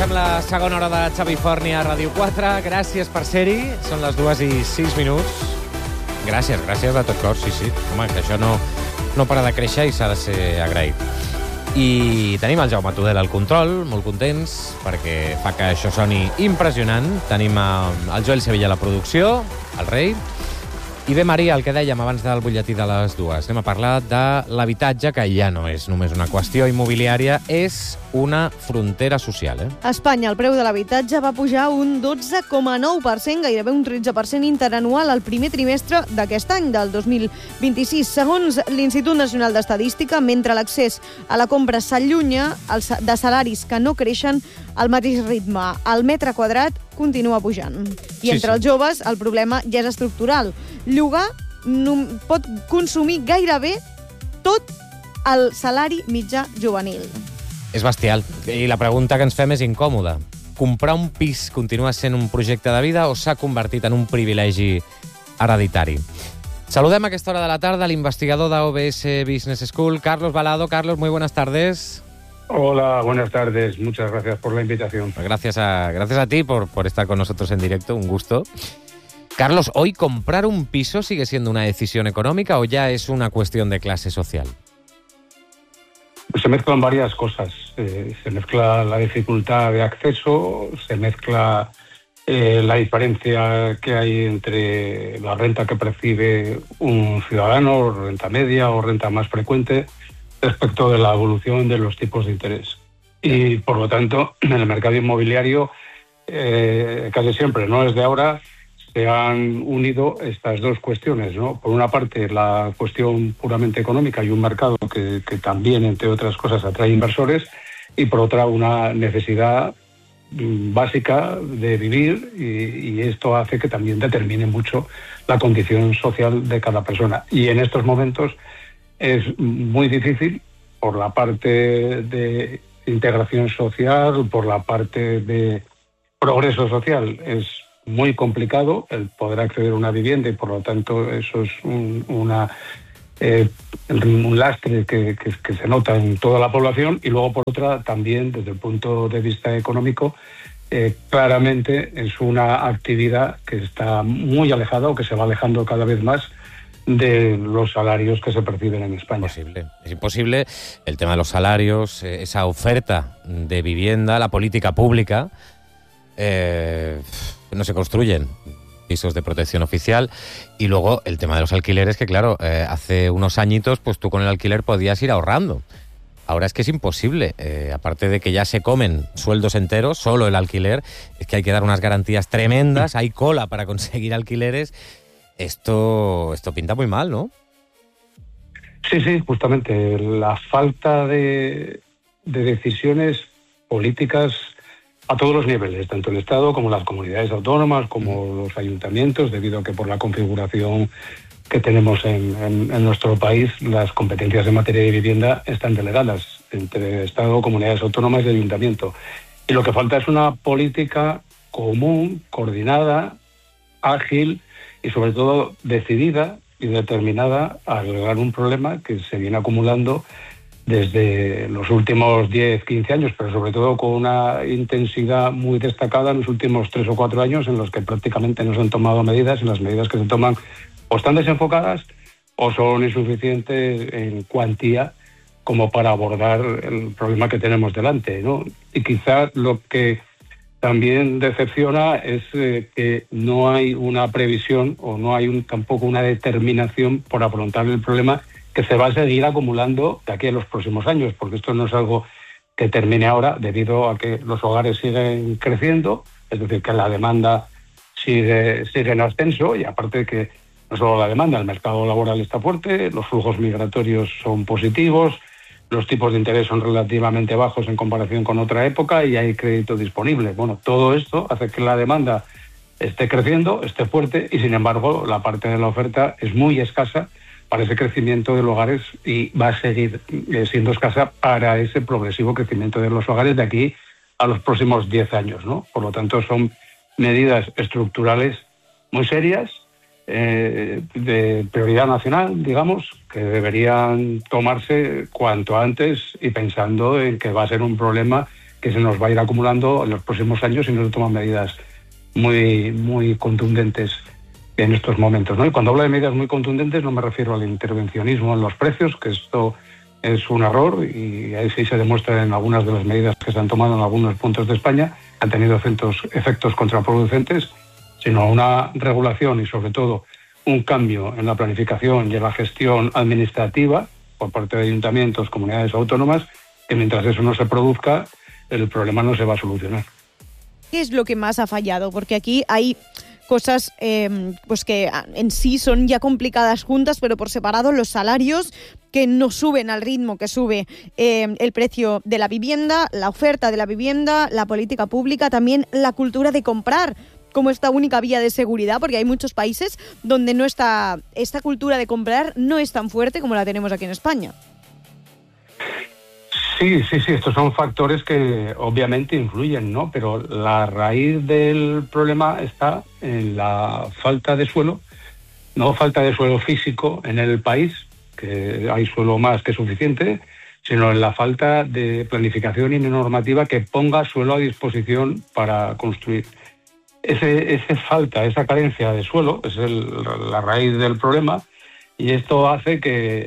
Comencem la segona hora de Xavi Forni a Ràdio 4. Gràcies per ser-hi. Són les 2:06. Gràcies de tot cor, sí. Home, que això no para de créixer i s'ha de ser agraït. I tenim el Jaume Tudela al control, molt contents, perquè fa que això soni impressionant. Tenim el Joel Sevilla a la producció, el rei. I bé, Maria, el que dèiem abans del butlletí de les 2. Anem a parlar de l'habitatge, que ja no és només una qüestió immobiliària, és una frontera social. A Espanya, el preu de l'habitatge va pujar un 12,9%, gairebé un 13% interanual al primer trimestre d'aquest any, del 2026. Segons l'Institut Nacional d'Estadística, mentre l'accés a la compra s'allunya de salaris que no creixen al mateix ritme, el metre quadrat continua pujant. I entre els joves el problema ja és estructural. Llogar pot consumir gairebé tot el salari mitjà juvenil. És bestial. I la pregunta que ens fem és incòmoda. Comprar un pis continua sent un projecte de vida o s'ha convertit en un privilegi hereditari? Saludem a aquesta hora de la tarda l'investigador de OBS Business School, Carlos Balado. Carlos, muy buenas tardes. Hola, buenas tardes. Muchas gracias por la invitación. Gracias a ti por estar con nosotros en directo. Un gusto. Carlos, ¿hoy comprar un piso sigue siendo una decisión económica o ya es una cuestión de clase social? Pues se mezclan varias cosas. Se mezcla la dificultad de acceso, se mezcla la diferencia que hay entre la renta que percibe un ciudadano, renta media o renta más frecuente, respecto de la evolución de los tipos de interés. Y, por lo tanto, en el mercado inmobiliario, casi siempre, no desde ahora, se han unido estas dos cuestiones, ¿no? Por una parte, la cuestión puramente económica y un mercado que también, entre otras cosas, atrae inversores, y por otra, una necesidad básica de vivir, y esto hace que también determine mucho la condición social de cada persona. Y en estos momentos es muy difícil, por la parte de integración social, por la parte de progreso social. Es muy complicado el poder acceder a una vivienda y, por lo tanto, eso es un lastre que se nota en toda la población. Y luego, por otra, también desde el punto de vista económico, claramente es una actividad que está muy alejada o que se va alejando cada vez más de los salarios que se perciben en España. Es imposible el tema de los salarios, esa oferta de vivienda, la política pública. No se construyen pisos de protección oficial, y luego el tema de los alquileres, que claro, hace unos añitos pues tú con el alquiler podías ir ahorrando. Ahora es que es imposible, aparte de que ya se comen sueldos enteros, solo el alquiler, es que hay que dar unas garantías tremendas, hay cola para conseguir alquileres. Esto pinta muy mal, ¿no? Sí, justamente. La falta de decisiones políticas a todos los niveles, tanto el Estado como las comunidades autónomas, como los ayuntamientos, debido a que por la configuración que tenemos en nuestro país, las competencias en materia de vivienda están delegadas entre Estado, comunidades autónomas y ayuntamiento. Y lo que falta es una política común, coordinada, ágil y sobre todo decidida y determinada a arreglar un problema que se viene acumulando desde los últimos 10, 15 años, pero sobre todo con una intensidad muy destacada en los últimos 3 o 4 años, en los que prácticamente no se han tomado medidas, y las medidas que se toman o están desenfocadas o son insuficientes en cuantía como para abordar el problema que tenemos delante, ¿no? Y quizás lo que también decepciona es que no hay una previsión o no hay tampoco una determinación por afrontar el problema que se va a seguir acumulando de aquí a los próximos años, porque esto no es algo que termine ahora, debido a que los hogares siguen creciendo, es decir, que la demanda sigue en ascenso, y aparte de que no solo la demanda, el mercado laboral está fuerte, los flujos migratorios son positivos, los tipos de interés son relativamente bajos en comparación con otra época y hay crédito disponible. Bueno, todo esto hace que la demanda esté creciendo, esté fuerte, y sin embargo la parte de la oferta es muy escasa para ese crecimiento de los hogares, y va a seguir siendo escasa para ese progresivo crecimiento de los hogares de aquí a los próximos 10 años, ¿no? Por lo tanto, son medidas estructurales muy serias, de prioridad nacional, digamos, que deberían tomarse cuanto antes, y pensando en que va a ser un problema que se nos va a ir acumulando en los próximos años si no se toman medidas muy, muy contundentes en estos momentos, ¿no? Y cuando hablo de medidas muy contundentes no me refiero al intervencionismo en los precios, que esto es un error y ahí sí se demuestra en algunas de las medidas que se han tomado en algunos puntos de España, han tenido efectos contraproducentes, sino una regulación y sobre todo un cambio en la planificación y en la gestión administrativa por parte de ayuntamientos, comunidades autónomas, que mientras eso no se produzca, el problema no se va a solucionar. ¿Qué es lo que más ha fallado? Porque aquí hay cosas pues que en sí son ya complicadas juntas, pero por separado los salarios que no suben al ritmo que sube el precio de la vivienda, la oferta de la vivienda, la política pública, también la cultura de comprar como esta única vía de seguridad, porque hay muchos países donde no está esta cultura de comprar no es tan fuerte como la tenemos aquí en España. Sí, estos son factores que obviamente influyen, ¿no? Pero la raíz del problema está en la falta de suelo, no falta de suelo físico en el país, que hay suelo más que suficiente, sino en la falta de planificación y de normativa que ponga suelo a disposición para construir. Esa carencia de suelo es la raíz del problema, y esto hace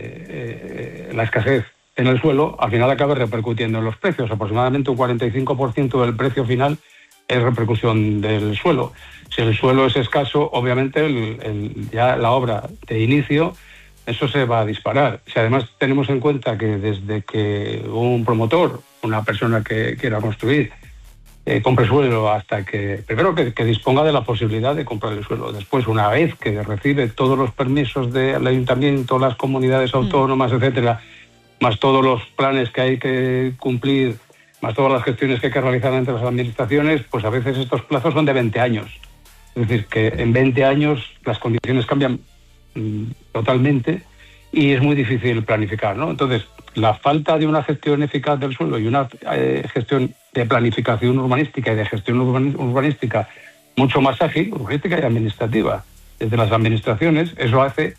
que la escasez en el suelo al final acabe repercutiendo en los precios. Aproximadamente un 45% del precio final es repercusión del suelo. Si el suelo es escaso, obviamente ya la obra de inicio, eso se va a disparar. Si además tenemos en cuenta que desde que un promotor, una persona que quiera construir, compre suelo hasta que, primero que disponga de la posibilidad de comprar el suelo. Después, una vez que recibe todos los permisos del ayuntamiento, las comunidades autónomas, etcétera, más todos los planes que hay que cumplir, más todas las gestiones que hay que realizar entre las administraciones, pues a veces estos plazos son de 20 años. Es decir, que en 20 años las condiciones cambian totalmente y es muy difícil planificar, ¿no? Entonces, la falta de una gestión eficaz del suelo y una gestión de planificación urbanística y de gestión urbanística mucho más ágil, urbanística y administrativa, desde las administraciones, eso hace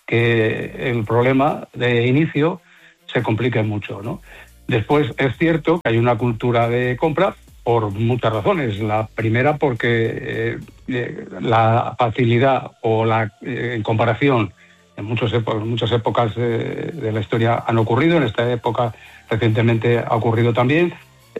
que el problema de inicio se complique mucho, ¿no? Después es cierto que hay una cultura de compra por muchas razones. La primera porque la facilidad o en comparación en muchas épocas de la historia han ocurrido, en esta época recientemente ha ocurrido también,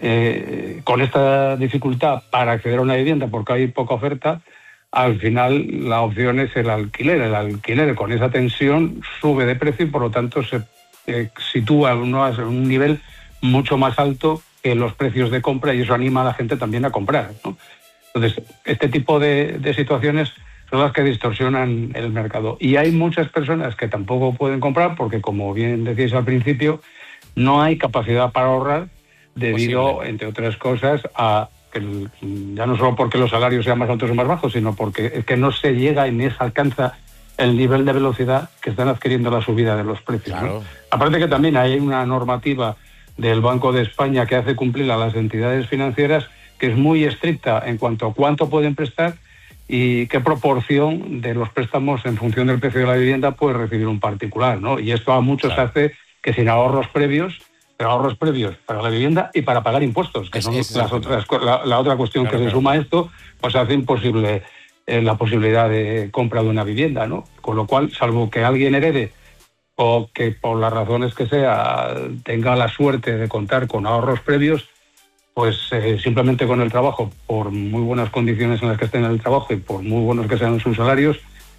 con esta dificultad para acceder a una vivienda porque hay poca oferta, al final la opción es el alquiler. El alquiler con esa tensión sube de precio y por lo tanto se sitúa en un nivel mucho más alto que los precios de compra y eso anima a la gente también a comprar, ¿no? Entonces, este tipo de situaciones son las que distorsionan el mercado. Y hay muchas personas que tampoco pueden comprar porque, como bien decíais al principio, no hay capacidad para ahorrar debido, entre otras cosas, a que ya no solo porque los salarios sean más altos o más bajos, sino porque es que no se llega y ni se alcanza el nivel de velocidad que están adquiriendo la subida de los precios, claro, ¿no? Aparte que también hay una normativa del Banco de España que hace cumplir a las entidades financieras que es muy estricta en cuanto a cuánto pueden prestar y qué proporción de los préstamos en función del precio de la vivienda puede recibir un particular, ¿no? Y esto a muchos hace que sin ahorros previos para la vivienda y para pagar impuestos, que son la otra cuestión que se suma a esto, pues hace imposible la posibilidad de compra de una vivienda, ¿no? Con lo cual, salvo que alguien herede o que por las razones que sea tenga la suerte de contar con ahorros previos, pues simplemente con el trabajo, por muy buenas condiciones en las que esté en el trabajo y por muy buenos que sean sus salarios,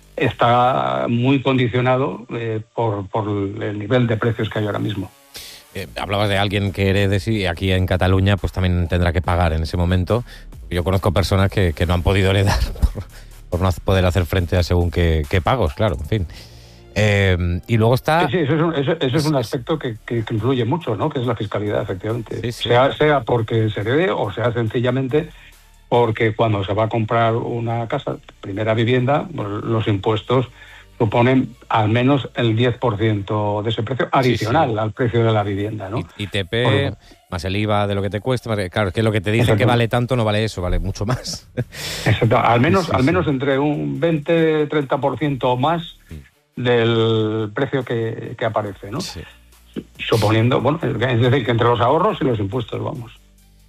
está muy condicionado por el nivel de precios que hay ahora mismo. Hablabas de alguien que herede, y aquí en Cataluña pues también tendrá que pagar en ese momento. Yo conozco personas que no han podido heredar por no poder hacer frente a según qué pagos, claro, en fin. Y luego está... Sí, eso es un aspecto que influye mucho, ¿no? Que es la fiscalidad, efectivamente. Sí. Sea porque se herede o sea sencillamente porque cuando se va a comprar una casa, primera vivienda, pues los impuestos suponen al menos el 10% de ese precio adicional al precio de la vivienda, ¿no? ITP, más el IVA de lo que te cuesta, claro, es que lo que te dicen que vale tanto no vale eso, vale mucho más. Exacto, al menos entre un 20-30% o más del precio que aparece, ¿no? Sí. Suponiendo, bueno, es decir, que entre los ahorros y los impuestos, vamos.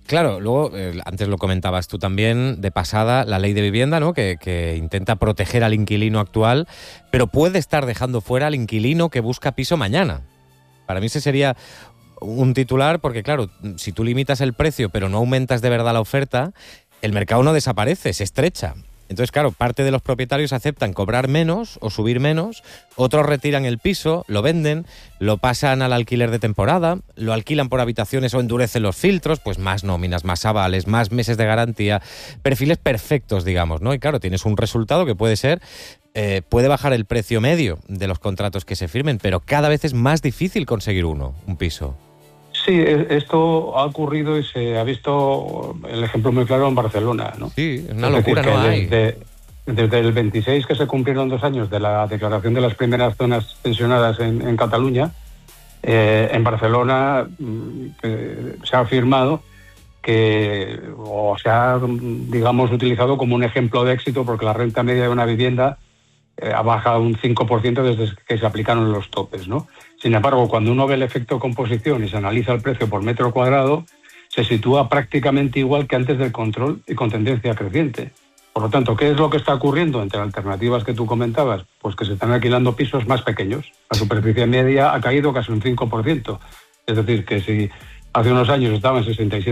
Claro, luego, antes lo comentabas tú también, de pasada, la ley de vivienda, ¿no? Que intenta proteger al inquilino actual, pero puede estar dejando fuera al inquilino que busca piso mañana. Para mí ese sería un titular, porque claro, si tú limitas el precio pero no aumentas de verdad la oferta, el mercado no desaparece, se estrecha. Entonces, claro, parte de los propietarios aceptan cobrar menos o subir menos, otros retiran el piso, lo venden, lo pasan al alquiler de temporada, lo alquilan por habitaciones o endurecen los filtros, pues más nóminas, más avales, más meses de garantía, perfiles perfectos, digamos, ¿no? Y claro, tienes un resultado que puede ser, puede bajar el precio medio de los contratos que se firmen, pero cada vez es más difícil conseguir un piso. Sí, esto ha ocurrido y se ha visto el ejemplo muy claro en Barcelona, ¿no? Sí, es una locura, no hay. Desde el 26, que se cumplieron 2 años de la declaración de las primeras zonas tensionadas en Cataluña, en Barcelona se ha afirmado que, o se ha, digamos, utilizado como un ejemplo de éxito, porque la renta media de una vivienda ha bajado un 5% desde que se aplicaron los topes, ¿no? Sin embargo, cuando uno ve el efecto composición y se analiza el precio por metro cuadrado, se sitúa prácticamente igual que antes del control y con tendencia creciente. Por lo tanto, ¿qué es lo que está ocurriendo entre alternativas que tú comentabas? Pues que se están alquilando pisos más pequeños. La superficie media ha caído casi un 5%. Es decir, que si hace unos años estaba en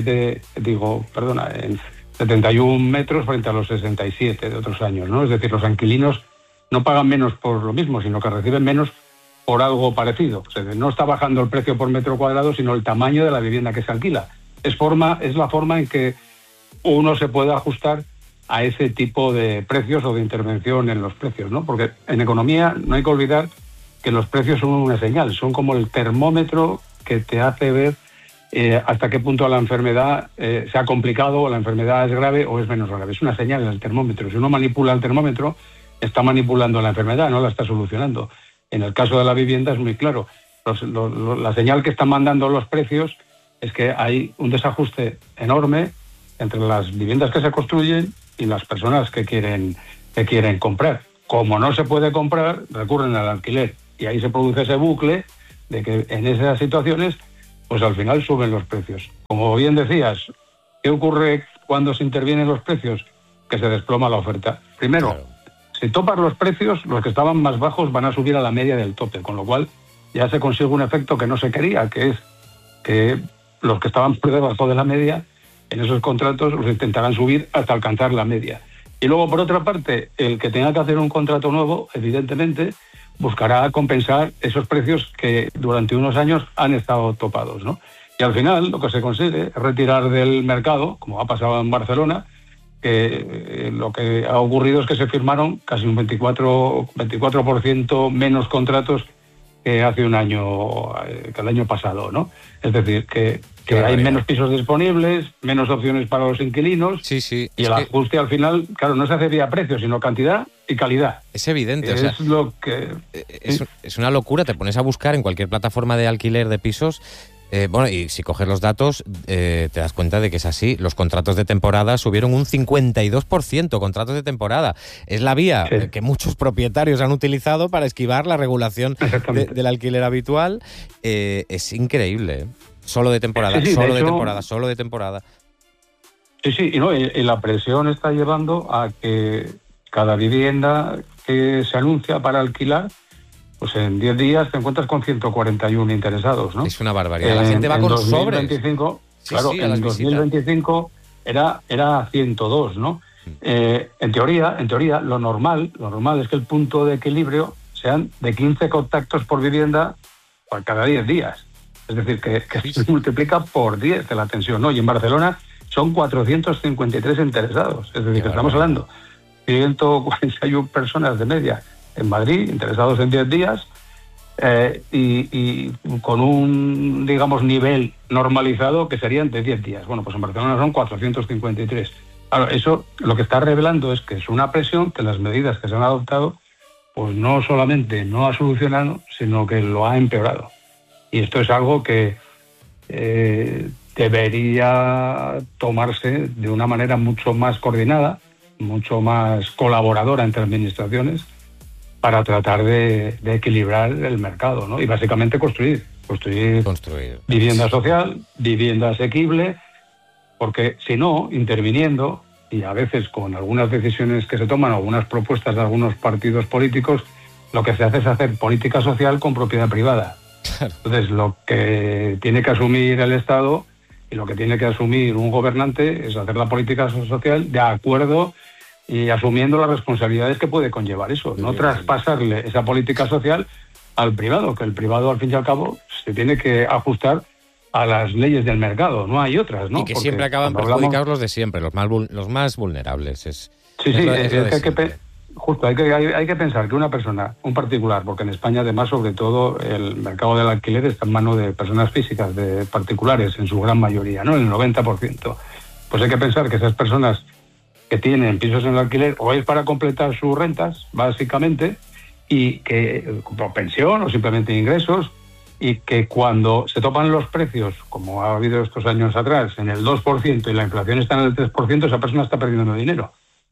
71 metros frente a los 67 de otros años, ¿no? Es decir, los inquilinos no pagan menos por lo mismo, sino que reciben menos por algo parecido. O sea, no está bajando el precio por metro cuadrado, sino el tamaño de la vivienda que se alquila. Es la forma en que uno se puede ajustar a ese tipo de precios o de intervención en los precios, ¿no? Porque en economía no hay que olvidar que los precios son una señal, son como el termómetro que te hace ver hasta qué punto la enfermedad se ha complicado, o la enfermedad es grave o es menos grave. Es una señal en el termómetro. Si uno manipula el termómetro, está manipulando la enfermedad, no la está solucionando. En el caso de la vivienda es muy claro. La señal que están mandando los precios es que hay un desajuste enorme entre las viviendas que se construyen y las personas que quieren comprar. Como no se puede comprar, recurren al alquiler. Y ahí se produce ese bucle de que en esas situaciones, pues al final suben los precios. Como bien decías, ¿qué ocurre cuando se intervienen los precios? Que se desploma la oferta. Primero, claro, si topas los precios, los que estaban más bajos van a subir a la media del tope, con lo cual ya se consigue un efecto que no se quería, que es que los que estaban por debajo de la media, en esos contratos los intentarán subir hasta alcanzar la media. Y luego, por otra parte, el que tenga que hacer un contrato nuevo, evidentemente, buscará compensar esos precios que durante unos años han estado topados, ¿no? Y al final lo que se consigue es retirar del mercado, como ha pasado en Barcelona, que lo que ha ocurrido es que se firmaron casi un 24% menos contratos que hace un año, que el año pasado, ¿no? Es decir, que hay menos pisos disponibles, menos opciones para los inquilinos. Sí, sí. Y el ajuste al final, claro, no se hace vía precio, sino cantidad y calidad. Es evidente. Es lo que... Es una locura. Te pones a buscar en cualquier plataforma de alquiler de pisos. Bueno, y si coges los datos, te das cuenta de que es así. Los contratos de temporada subieron un 52%, contratos de temporada. Es la vía que muchos propietarios han utilizado para esquivar la regulación del alquiler habitual. Es increíble, ¿eh? Solo de temporada, solo de temporada. Sí, y la presión está llevando a que cada vivienda que se anuncia para alquilar, pues en 10 días te encuentras con 141 interesados, ¿no? Es una barbaridad. La gente va con 2025, sobres. Claro, sí, en 2025 era 102, ¿no? En teoría, lo normal es que el punto de equilibrio sean de 15 contactos por vivienda por cada 10 días. Es decir, que se multiplica por 10 de la tensión, ¿no? Y en Barcelona son 453 interesados. Es decir, que estamos hablando de 141 personas de media en Madrid, interesados en 10 días, y con un, digamos, nivel normalizado que serían de 10 días. Bueno, pues en Barcelona son 453. Claro, eso lo que está revelando es que es una presión que las medidas que se han adoptado, pues no solamente no ha solucionado, sino que lo ha empeorado. Y esto es algo que debería tomarse de una manera mucho más coordinada, mucho más colaboradora entre administraciones, para tratar de equilibrar el mercado, ¿no? Y básicamente construir vivienda social, vivienda asequible, Porque si no, interviniendo, y a veces con algunas decisiones que se toman, algunas propuestas de algunos partidos políticos, lo que se hace es hacer política social con propiedad privada. Claro. Entonces, lo que tiene que asumir el Estado y lo que tiene que asumir un gobernante es hacer la política social de acuerdo y asumiendo las responsabilidades que puede conllevar eso, no traspasarle esa política social al privado, que el privado, al fin y al cabo, se tiene que ajustar a las leyes del mercado, no hay otras, ¿no? Y que Porque siempre acaban perjudicados los de siempre, los más vulnerables. Sí, justo, hay que pensar que una persona, un particular, porque en España además, sobre todo, el mercado del alquiler está en manos de personas físicas, de particulares, en su gran mayoría, ¿no? El 90%. Pues hay que pensar que esas personas que tienen pisos en el alquiler o es para completar sus rentas, básicamente, y que por pensión o simplemente ingresos, y que cuando se topan los precios, como ha habido estos años atrás, en el 2% y la inflación está en el 3%, esa persona está perdiendo dinero.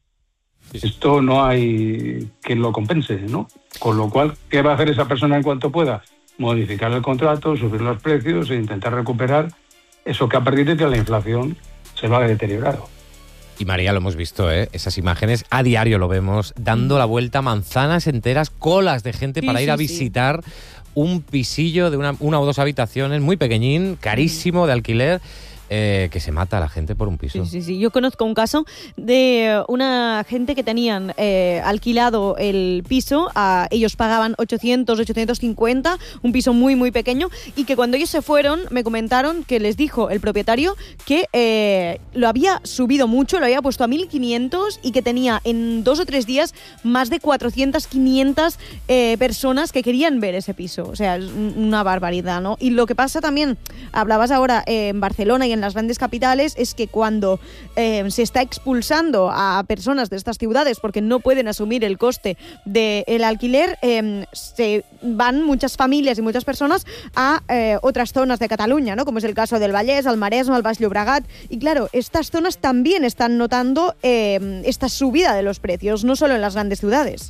Esto no hay quien lo compense, ¿no? Con lo cual, ¿qué va a hacer esa persona en cuanto pueda? Modificar el contrato, subir los precios e intentar recuperar eso que ha perdido y que la inflación se lo ha deteriorado. Y María, lo hemos visto, esas imágenes, a diario lo vemos, dando la vuelta, manzanas enteras, colas de gente para ir a visitar un pisillo de una o dos habitaciones, muy pequeñín, carísimo, de alquiler, que se mata a la gente por un piso. Sí. Yo conozco un caso de una gente que tenían alquilado el piso, ellos pagaban 850, un piso muy, muy pequeño, y que cuando ellos se fueron me comentaron que les dijo el propietario que lo había subido mucho, lo había puesto a 1.500 y que tenía en 2 o 3 días más de 400, 500 personas que querían ver ese piso. O sea, es una barbaridad, ¿no? Y lo que pasa también, hablabas ahora en Barcelona y en las grandes capitales, es que cuando se está expulsando a personas de estas ciudades porque no pueden asumir el coste del alquiler, se van muchas familias y muchas personas a otras zonas de Cataluña, ¿no? Como es el caso del Vallès, el Maresme, el Baix Llobregat. Y claro, estas zonas también están notando esta subida de los precios, no solo en las grandes ciudades.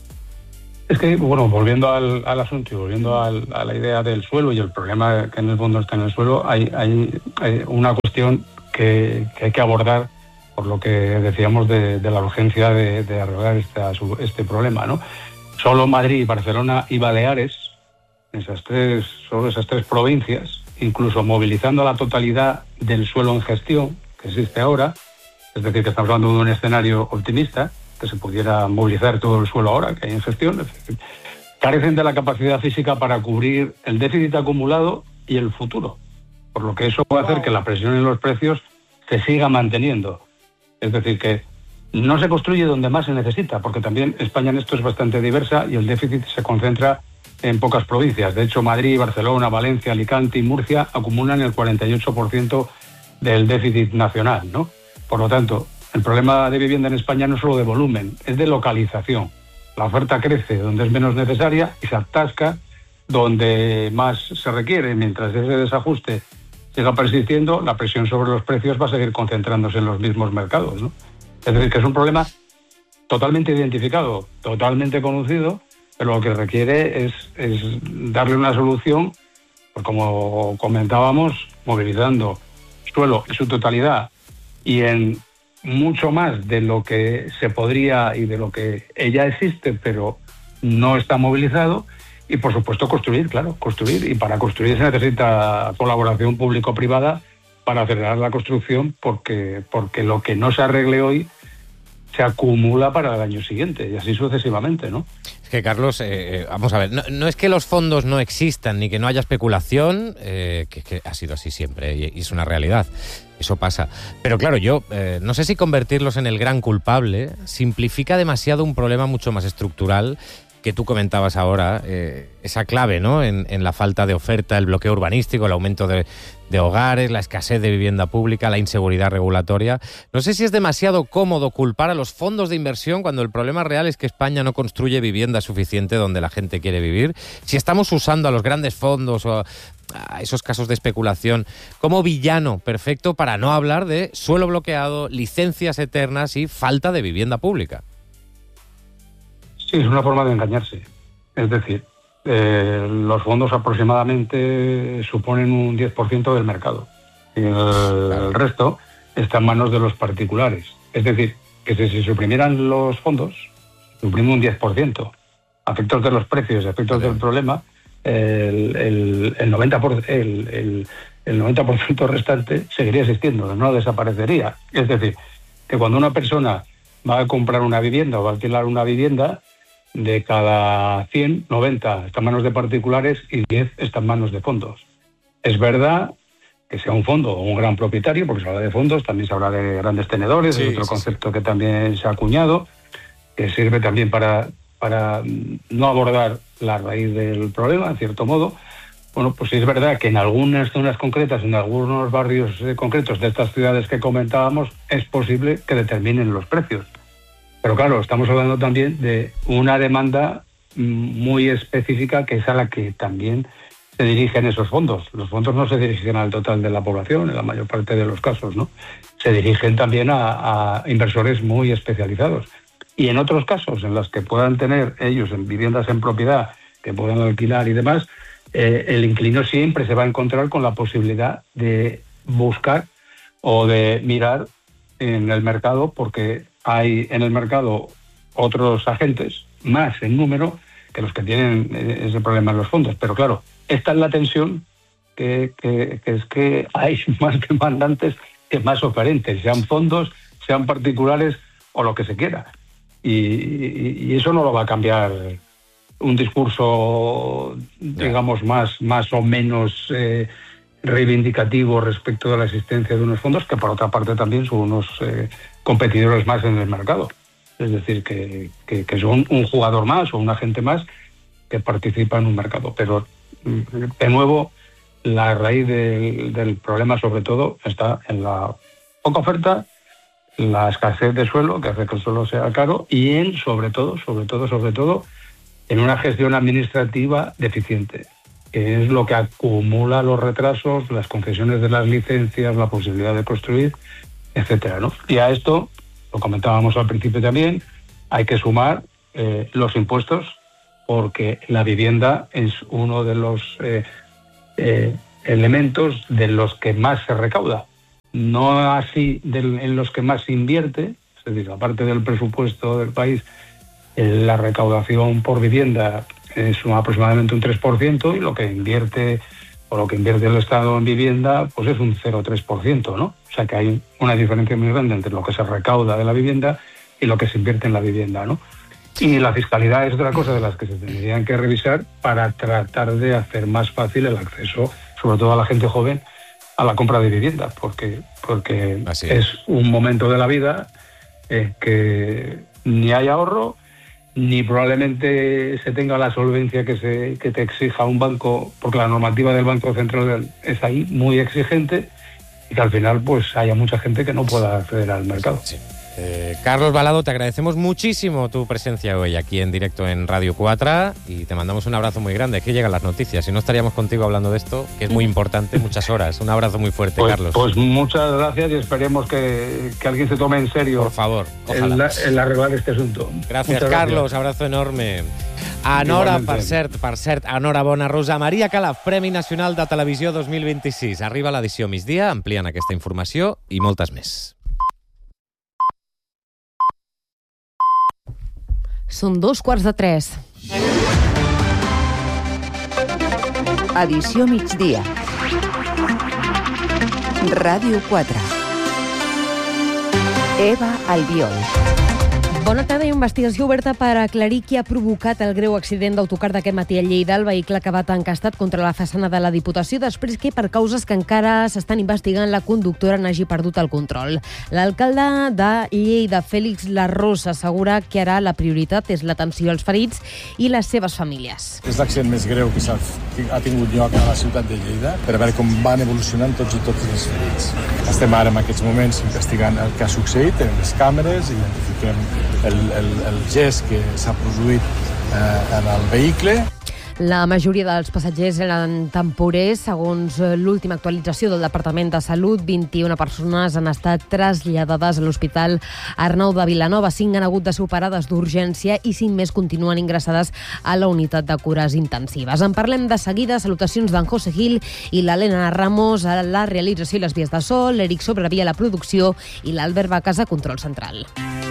Es que, bueno, volviendo al asunto y volviendo a la idea del suelo y el problema que en el fondo está en el suelo, hay una cuestión que hay que abordar, por lo que decíamos de la urgencia de arreglar este problema, ¿no? Solo Madrid, Barcelona y Baleares, solo esas tres provincias, incluso movilizando la totalidad del suelo en gestión que existe ahora, es decir, que estamos hablando de un escenario optimista, que se pudiera movilizar todo el suelo ahora que hay en gestión, carecen de la capacidad física para cubrir el déficit acumulado y el futuro, por lo que eso puede hacer que la presión en los precios se siga manteniendo. Es decir, que no se construye donde más se necesita, porque también España en esto es bastante diversa y el déficit se concentra en pocas provincias. De hecho, Madrid, Barcelona, Valencia, Alicante y Murcia acumulan el 48% del déficit nacional, ¿no? Por lo tanto, el problema de vivienda en España no es solo de volumen, es de localización. La oferta crece donde es menos necesaria y se atasca donde más se requiere. Mientras ese desajuste siga persistiendo, la presión sobre los precios va a seguir concentrándose en los mismos mercados, ¿no? Es decir, que es un problema totalmente identificado, totalmente conocido, pero lo que requiere es darle una solución, pues como comentábamos, movilizando suelo en su totalidad y en mucho más de lo que se podría y de lo que ya existe, pero no está movilizado. Y, por supuesto, construir. Y para construir se necesita colaboración público-privada para acelerar la construcción, porque lo que no se arregle hoy se acumula para el año siguiente y así sucesivamente, ¿no? Es que, Carlos, vamos a ver, no es que los fondos no existan ni que no haya especulación, que ha sido así siempre y es una realidad. Eso pasa. Pero claro, yo no sé si convertirlos en el gran culpable simplifica demasiado un problema mucho más estructural que tú comentabas ahora, esa clave, ¿no? En la falta de oferta, el bloqueo urbanístico, el aumento de hogares, la escasez de vivienda pública, la inseguridad regulatoria. No sé si es demasiado cómodo culpar a los fondos de inversión cuando el problema real es que España no construye vivienda suficiente donde la gente quiere vivir. Si estamos usando a los grandes fondos o a esos casos de especulación como villano perfecto para no hablar de suelo bloqueado, licencias eternas y falta de vivienda pública. Sí, es una forma de engañarse. Es decir, los fondos aproximadamente suponen un 10% del mercado. Y el resto está en manos de los particulares. Es decir, que si se suprimieran los fondos, suprime un 10%. A efectos de los precios, a efectos del problema, el 90% restante seguiría existiendo, no desaparecería. Es decir, que cuando una persona va a comprar una vivienda o va a alquilar una vivienda, de cada 100, 90 está en manos de particulares y 10 está en manos de fondos. Es verdad que sea un fondo o un gran propietario, porque se habla de fondos, también se habla de grandes tenedores, es otro concepto que también se ha acuñado, que sirve también para no abordar la raíz del problema, en cierto modo. Bueno, pues sí es verdad que en algunas zonas concretas, en algunos barrios concretos de estas ciudades que comentábamos, es posible que determinen los precios. Pero claro, estamos hablando también de una demanda muy específica, que es a la que también se dirigen esos fondos. Los fondos no se dirigen al total de la población, en la mayor parte de los casos, ¿no? Se dirigen también a inversores muy especializados. Y en otros casos, en los que puedan tener ellos en viviendas en propiedad, que puedan alquilar y demás, el inquilino siempre se va a encontrar con la posibilidad de buscar o de mirar en el mercado, porque hay en el mercado otros agentes, más en número, que los que tienen ese problema en los fondos. Pero claro, esta es la tensión, que es que hay más demandantes que más oferentes, sean fondos, sean particulares o lo que se quiera. Y eso no lo va a cambiar un discurso, digamos, más o menos reivindicativo respecto de la existencia de unos fondos, que por otra parte también son unos competidores más en el mercado. Es decir, que son un jugador más o un agente más que participa en un mercado. Pero, de nuevo, la raíz del problema, sobre todo, está en la poca oferta, la escasez de suelo, que hace que el suelo sea caro, y en, sobre todo, en una gestión administrativa deficiente, que es lo que acumula los retrasos, las concesiones de las licencias, la posibilidad de construir, etcétera, ¿no? Y a esto, lo comentábamos al principio también, hay que sumar los impuestos, porque la vivienda es uno de los elementos de los que más se recauda. No así en los que más se invierte, es decir, aparte del presupuesto del país, la recaudación por vivienda es aproximadamente un 3%, y lo que invierte el Estado en vivienda pues es un 0,3%, ¿no? O sea que hay una diferencia muy grande entre lo que se recauda de la vivienda y lo que se invierte en la vivienda, ¿no? Y la fiscalidad es otra cosa de las que se tendrían que revisar para tratar de hacer más fácil el acceso, sobre todo a la gente joven, a la compra de vivienda, porque es un momento de la vida que ni hay ahorro, ni probablemente se tenga la solvencia que te exija un banco, porque la normativa del Banco Central es ahí muy exigente, y que al final pues haya mucha gente que no pueda acceder al mercado. Sí. Carlos Balado, te agradecemos muchísimo tu presencia hoy aquí en directo en Radio 4 y te mandamos un abrazo muy grande. Aquí llegan las noticias, si no estaríamos contigo hablando de esto, que es muy importante, muchas horas. Un abrazo muy fuerte, Carlos. Pues muchas gracias y esperemos que alguien se tome en serio, por favor, el arreglar este asunto. Gracias, Carlos, abrazo enorme. Enhora, per cert, enhorabona, Rosa Maria Calaf, Premi Nacional de Televisió 2026. Arriba l'edició migdia, ampliant aquesta informació i moltes més. Són 2:15. Edició migdia. Ràdio 4. Eva Albiol. Bona tarda. I investigació oberta per aclarir qui ha provocat el greu accident d'autocar d'aquest matí a Lleida, el vehicle que va encastat contra la façana de la Diputació, després que, per causes que encara s'estan investigant, la conductora n'hagi perdut el control. L'alcalde de Lleida, Félix Larrosa, assegura que ara la prioritat és l'atenció als ferits i les seves famílies. És l'accident més greu que ha tingut lloc a la ciutat de Lleida, per veure com van evolucionant tots els ferits. Estem ara en aquests moments investigant el que ha succeït, en les càmeres, identifiquem el gest que s'ha produït en el vehicle. La majoria dels passatgers eren temporers. Segons l'última actualització del Departament de Salut, 21 persones han estat traslladades a l'Hospital Arnau de Vilanova. 5 han hagut de ser operades d'urgència i 5 més continuen ingressades a la unitat de cures intensives. En parlem de seguida. Salutacions d'en José Gil i l'Helena Ramos a la realització i les vies de so, l'Eric Sobrevia a la producció i l'Albert Vacas a control central.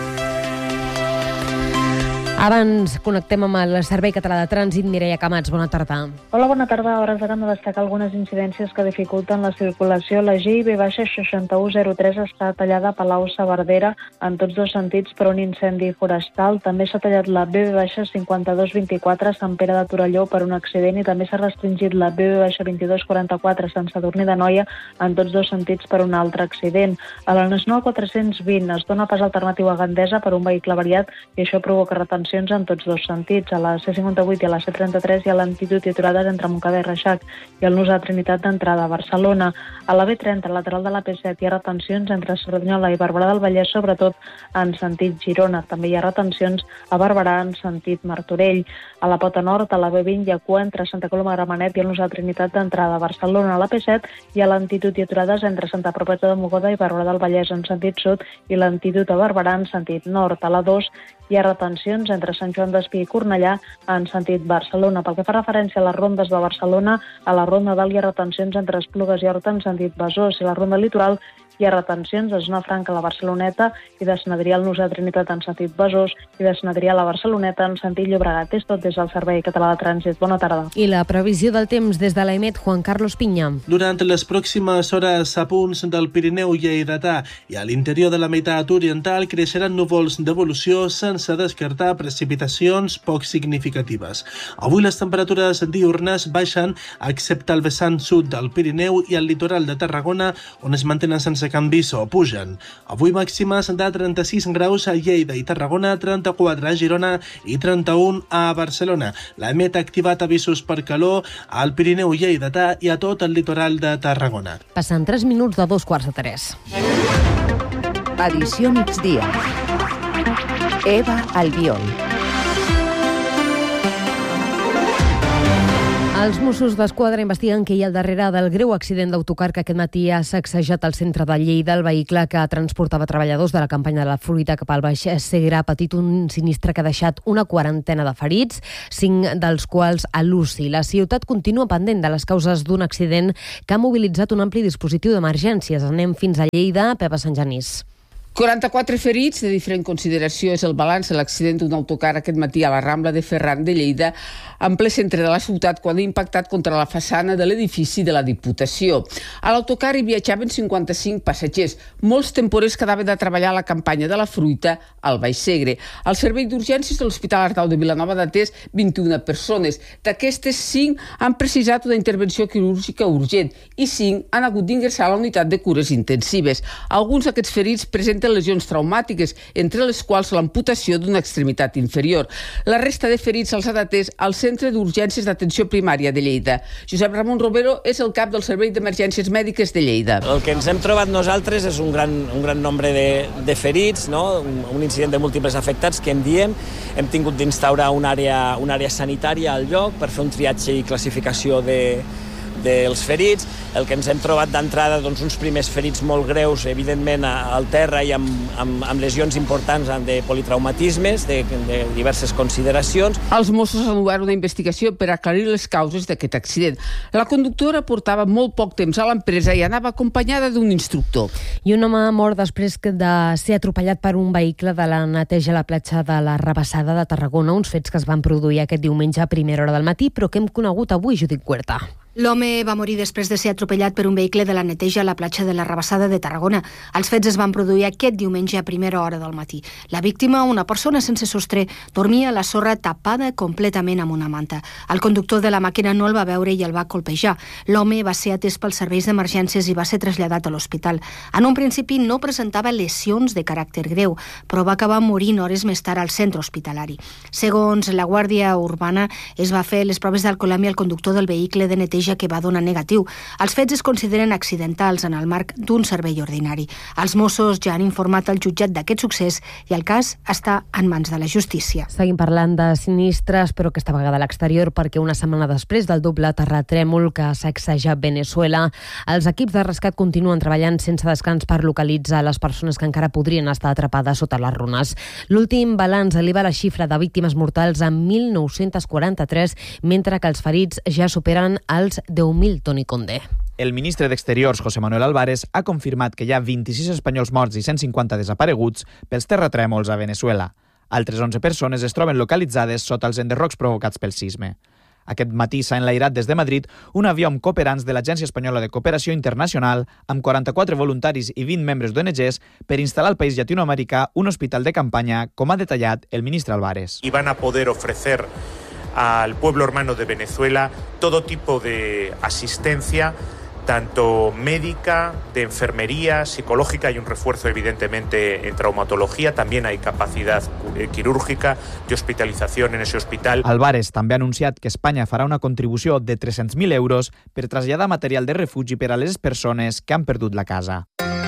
Abans connectem amb el Servei Català de Trànsit. Mireia Camats, bona tarda. Hola, bona tarda. A hores d'ara hem de destacar algunes incidències que dificulten la circulació. La GIB-6103 està tallada a Palau-Saverdera en tots dos sentits per un incendi forestal. També s'ha tallat la BB-5224 a Sant Pere de Torelló per un accident i també s'ha restringit la BB-2244 a Sant Sadurní d'Anoia en tots dos sentits per un altre accident. A la Nacional 420 es dona pas alternatiu a Gandesa per un vehicle avariat i això provoca retenció en tots dos sentits. A la C58 i a la C33 hi ha lentitud i aturades entre Montcada i Reixac i el nus a Trinitat d'entrada a Barcelona. A la B30, lateral de la P7, hi ha retencions entre Cerdanyola i Barberà del Vallès, sobretot en sentit Girona. També hi ha retencions a Barberà en sentit Martorell. A la Pota Nord, a la B20, hi ha cua entre Santa Coloma de Gramenet i el nus a Trinitat d'entrada a Barcelona. A la P7 hi ha lentitud i aturades entre Santa Perpètua de Mogoda i Barberà del Vallès en sentit sud i lentitud a Barberà en sentit nord. A la 2 hi ha retencions entre Sant Joan d'Espí i Cornellà en sentit Barcelona. Pel que fa referència a les rondes de Barcelona, a la Ronda Dalt hi ha retencions entre Esplugues i Horta en sentit Besòs i a la Ronda Litoral hi ha retencions de Zona Franca a la Barceloneta i de Sant Adrià al nus a Trinitat en sentit Besòs i de Sant Adrià a la Barceloneta en sentit Llobregat. És tot des del Servei Català de Trànsit. Bona tarda. I la previsió del temps des de l'EMET, Juan Carlos Piña. Durant les pròximes hores a punts del Pirineu lleidatà i a l'interior de la meitat oriental creixeran núvols d'evolució sense descartar precipitacions poc significatives. Avui les temperatures diürnes baixen excepte al vessant sud del Pirineu i al litoral de Tarragona, on es mantenen sense canvis o pugen. Avui màximes de 36 graus a Lleida i Tarragona, 34 a Girona i 31 a Barcelona. L'EMET ha activat avisos per calor al Pirineu lleidatà i a tot el litoral de Tarragona. Passen 3 minuts de 2:45. Edició migdia. Eva Albiol. Els Mossos d'Esquadra investiguen què hi ha al darrere del greu accident d'autocar que aquest matí ha sacsejat el centre de Lleida. El vehicle que transportava treballadors de la campanya de la fruita cap al Baix Segre ha patit un sinistre que ha deixat una quarantena de ferits, 5 dels quals a l'UCI. La ciutat continua pendent de les causes d'un accident que ha mobilitzat un ampli dispositiu d'emergències. Anem fins a Lleida. Pepa Santgenís. 44 ferits, de diferent consideració és el balanç de l'accident d'un autocar aquest matí a la Rambla de Ferran de Lleida, en ple centre de la ciutat, quan ha impactat contra la façana de l'edifici de la Diputació. A l'autocar hi viatjaven 55 passatgers, molts temporers que anaven a treballar a la campanya de la fruita al Baix Segre. El servei d'urgències de l'Hospital Arnau de Vilanova ha atès 21 persones. D'aquestes, 5 han precisat una intervenció quirúrgica urgent i 5 han hagut d'ingressar a la unitat de cures intensives. Alguns d'aquests ferits presenten lesions traumàtiques, entre les quals l'amputació d'una extremitat inferior. La resta de ferits els ha atès al Centre d'Urgències d'Atenció Primària de Lleida. Josep Ramon Romero és el cap del Servei d'Emergències Mèdiques de Lleida. El que ens hem trobat nosaltres és un gran nombre de ferits, no? Un incident de múltiples afectats que en diem. Hem tingut d'instaurar una àrea sanitària al lloc per fer un triatge i classificació dels ferits. El que ens hem trobat d'entrada, doncs, uns primers ferits molt greus, evidentment al terra i amb lesions importants de politraumatismes, de diverses consideracions. Els Mossos han obert una investigació per aclarir les causes d'aquest accident. La conductora portava molt poc temps a l'empresa i anava acompanyada d'un instructor. I un home mort després de ser atropellat per un vehicle de la neteja a la platja de la Rabassada de Tarragona, uns fets que es van produir aquest diumenge a primera hora del matí, però que hem conegut avui, Judit Huerta. L'home va morir després de ser atropellat per un vehicle de la neteja a la platja de la Rabassada de Tarragona. Els fets es van produir aquest diumenge a primera hora del matí. La víctima, una persona sense sostre, dormia a la sorra tapada completament amb una manta. El conductor de la màquina no el va veure i el va colpejar. L'home va ser atès pels serveis d'emergències i va ser traslladat a l'hospital. En un principi no presentava lesions de caràcter greu, però va acabar morint hores més tard al centre hospitalari. Segons la Guàrdia Urbana, es va fer les proves d'alcoholèmia al conductor del vehicle de neteja Neteja que va donar negatiu. Els fets es consideren accidentals en el marc d'un servei ordinari. Els Mossos ja han informat el jutjat d'aquest succés i el cas està en mans de la justícia. Seguim parlant de sinistres, però aquesta vegada a l'exterior, perquè una setmana després del doble terratrèmol que ha sacsejat Veneçuela, els equips de rescat continuen treballant sense descans per localitzar les persones que encara podrien estar atrapades sota les runes. L'últim balanç eleva la xifra de víctimes mortals a 1.943, mentre que els ferits ja superen els 10.000, Toni Condé. El ministre d'Exteriors, José Manuel Álvarez, ha confirmat que hi ha 26 espanyols morts i 150 desapareguts pels terratrèmols a Veneçuela. Altres 11 persones es troben localitzades sota els enderrocs provocats pel sisme. Aquest matí s'ha enlairat des de Madrid un avió amb cooperants de l'Agència Espanyola de Cooperació Internacional amb 44 voluntaris i 20 membres d'ONGs per instal·lar al país llatinoamericà un hospital de campanya, com ha detallat el ministre Álvarez. Y van a poder ofrecer al pueblo hermano de Venezuela todo tipo de asistencia, tanto médica, de enfermería, psicológica. Hay un refuerzo evidentemente en traumatología, también hay capacidad quirúrgica de hospitalización en ese hospital. Álvarez també ha anunciat que Espanya farà una contribució de 300.000 euros per traslladar material de refugi per a les persones que han perdut la casa.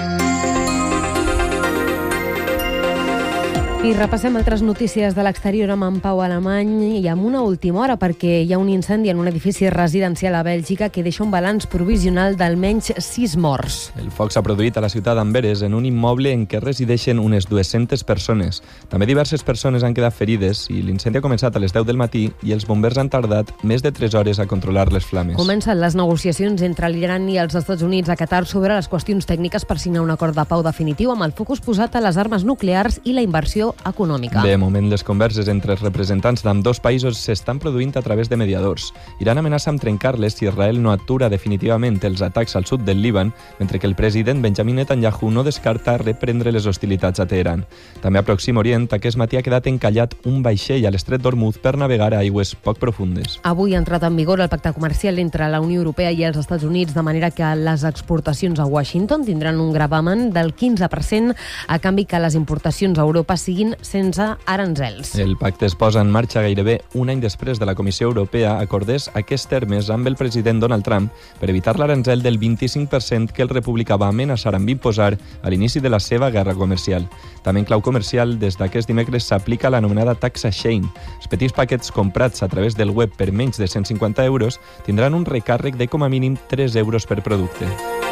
I repassem altres notícies de l'exterior amb en Pau Alemany i amb una última hora, perquè hi ha un incendi en un edifici residencial a Bèlgica que deixa un balanç provisional d'almenys 6 morts. El foc s'ha produït a la ciutat d'Amberes, en un immoble en què resideixen unes 200 persones. També diverses persones han quedat ferides i l'incendi ha començat a les 10 del matí i els bombers han tardat més de 3 hores a controlar les flames. Comencen les negociacions entre l'Iran i els Estats Units a Qatar sobre les qüestions tècniques per signar un acord de pau definitiu amb el focus posat a les armes nuclears i la inversió econòmica. De moment, les converses entre els representants d'ambdós països s'estan produint a través de mediadors. Iran amenaça amb trencar-les si Israel no atura definitivament els atacs al sud del Líban, mentre que el president Benjamin Netanyahu no descarta reprendre les hostilitats a Teheran. També a Pròxim Orient, aquest matí ha quedat encallat un vaixell a l'estret d'Hormuz per navegar a aigües poc profundes. Avui ha entrat en vigor el pacte comercial entre la Unió Europea i els Estats Units, de manera que les exportacions a Washington tindran un gravamen del 15% a canvi que les importacions a Europa siguin sense aranzels. El pacte es posa en marxa gairebé un any després de la Comissió Europea acordés aquests termes amb el president Donald Trump per evitar l'aranzel del 25% que el republicà va amenaçar amb imposar a l'inici de la seva guerra comercial. També en clau comercial, des d'aquest dimecres s'aplica l'anomenada taxa Shein. Els petits paquets comprats a través del web per menys de 150 euros tindran un recàrrec de com a mínim 3 euros per producte.